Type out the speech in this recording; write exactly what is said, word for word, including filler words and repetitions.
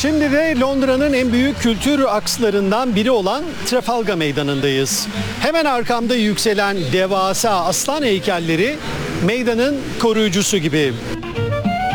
Şimdi de Londra'nın en büyük kültür akslarından biri olan Trafalgar Meydanı'ndayız. Hemen arkamda yükselen devasa aslan heykelleri meydanın koruyucusu gibi.